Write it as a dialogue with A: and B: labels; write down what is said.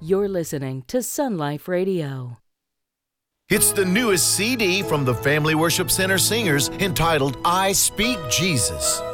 A: You're listening to Sun Life Radio.
B: It's the newest CD from the Family Worship Center Singers entitled I Speak Jesus.